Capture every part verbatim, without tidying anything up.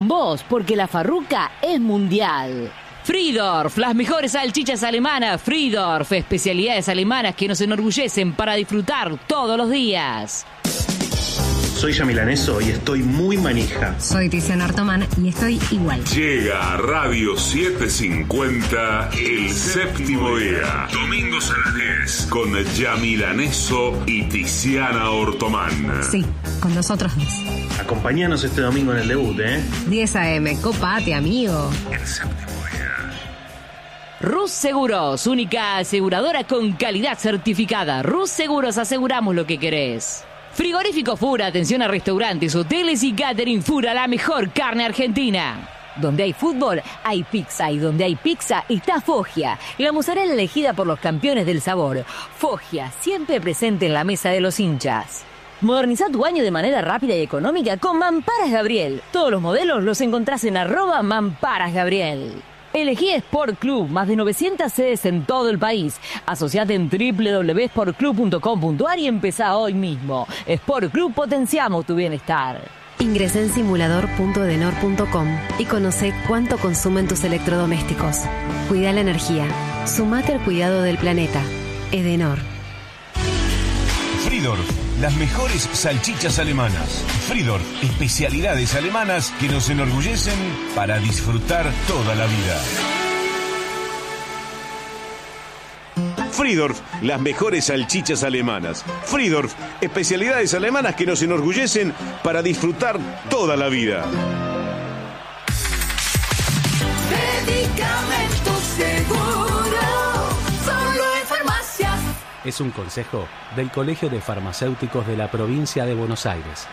Vos, porque la farruca es mundial. Friedorf, las mejores salchichas alemanas. Friedorf, especialidades alemanas que nos enorgullecen para disfrutar todos los días. Soy Yamilaneso y estoy muy manija. Soy Tiziana Ortomán y estoy igual. Llega a Radio setecientos cincuenta El Séptimo Día. Domingos a las diez. Con Yamilaneso y Tiziana Ortomán. Sí, con nosotros dos. Acompáñanos este domingo en el debut, ¿eh? diez a eme, copate, amigo. El Séptimo Día. Rus Seguros, única aseguradora con calidad certificada. Rus Seguros, aseguramos lo que querés. Frigorífico Fura, atención a restaurantes, hoteles y catering Fura, la mejor carne argentina. Donde hay fútbol, hay pizza, y donde hay pizza está Foggia, la mozzarella elegida por los campeones del sabor. Foggia, siempre presente en la mesa de los hinchas. Moderniza tu baño de manera rápida y económica con Mamparas Gabriel. Todos los modelos los encontrás en arroba Mamparas Gabriel. Elegí Sport Club, más de novecientas sedes en todo el país. Asociate en doble u doble u doble u punto sport club punto com punto a r y empezá hoy mismo. Sport Club, potenciamos tu bienestar. Ingresá en simulador punto edenor punto com y conocé cuánto consumen tus electrodomésticos. Cuida la energía. Sumate al cuidado del planeta. Edenor. Friedorf, las mejores salchichas alemanas. Friedorf, especialidades alemanas que nos enorgullecen para disfrutar toda la vida. Friedorf, las mejores salchichas alemanas. Friedorf, especialidades alemanas que nos enorgullecen para disfrutar toda la vida. Medicamentos Seguro, solo en farmacias. Es un consejo del Colegio de Farmacéuticos de la Provincia de Buenos Aires.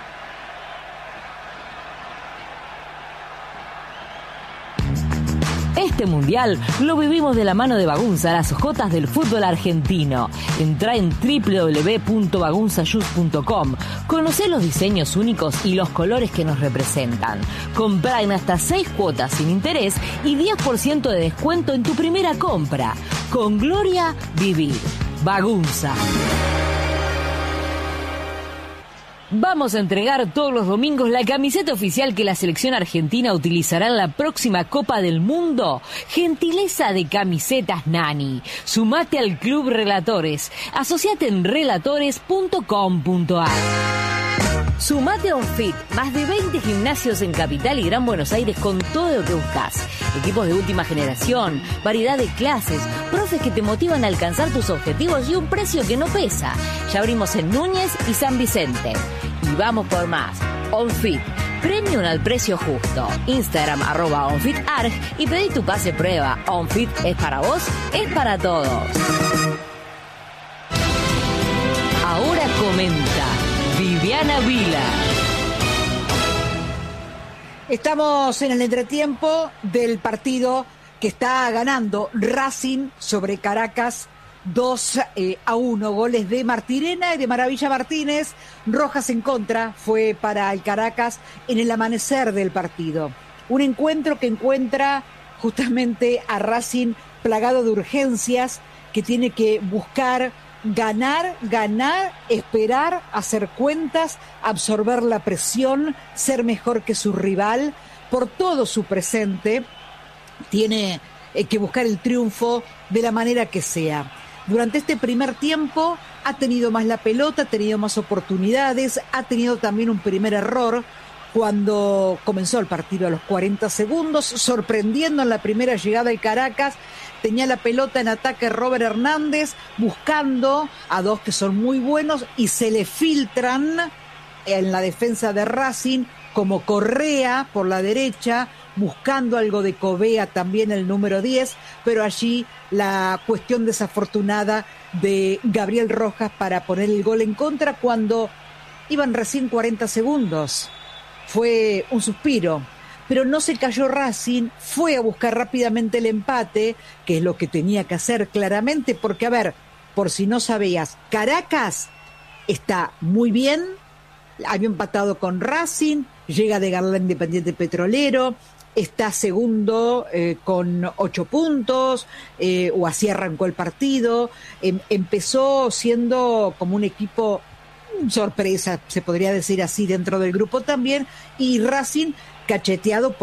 Este mundial lo vivimos de la mano de Bagunza, las jotas del fútbol argentino. Entrá en doble u doble u doble u punto bagunza shoes punto com. Conocé los diseños únicos y los colores que nos representan. Comprá en hasta seis cuotas sin interés y diez por ciento de descuento en tu primera compra. Con Gloria, vivir. Bagunza. Vamos a entregar todos los domingos la camiseta oficial que la selección argentina utilizará en la próxima Copa del Mundo. Gentileza de Camisetas Nani. Sumate al Club Relatores. Asociate en relatores punto com punto a r. Sumate a OnFit, más de veinte gimnasios en Capital y Gran Buenos Aires con todo lo que buscas. Equipos de última generación, variedad de clases, profes que te motivan a alcanzar tus objetivos y un precio que no pesa. Ya abrimos en Núñez y San Vicente. Y vamos por más. OnFit, premium al precio justo. Instagram arroba OnFitArg y pedí tu pase prueba. OnFit es para vos, es para todos. Ahora comenta Viviana Vila. Estamos en el entretiempo del partido que está ganando Racing sobre Caracas dos a uno. Goles de Martirena y de Maravilla Martínez. Rojas en contra fue para el Caracas en el amanecer del partido. Un encuentro que encuentra justamente a Racing plagado de urgencias, que tiene que buscar ganar, ganar, esperar, hacer cuentas, absorber la presión, ser mejor que su rival. Por todo su presente, tiene eh, que buscar el triunfo de la manera que sea. Durante este primer tiempo ha tenido más la pelota, ha tenido más oportunidades, ha tenido también un primer error cuando comenzó el partido a los cuarenta segundos, sorprendiendo en la primera llegada el Caracas. Tenía la pelota en ataque Robert Hernández, buscando a dos que son muy buenos y se le filtran en la defensa de Racing, como Correa por la derecha, buscando algo de Covea también el número diez, pero allí la cuestión desafortunada de Gabriel Rojas para poner el gol en contra cuando iban recién cuarenta segundos. Fue un suspiro. Pero no se cayó Racing, fue a buscar rápidamente el empate, que es lo que tenía que hacer claramente, porque, a ver, por si no sabías, Caracas está muy bien, había empatado con Racing, llega de ganar Independiente Petrolero, está segundo eh, con ocho puntos, eh, o así arrancó el partido, em, empezó siendo como un equipo sorpresa, se podría decir así, dentro del grupo también, y Racing cacheteado por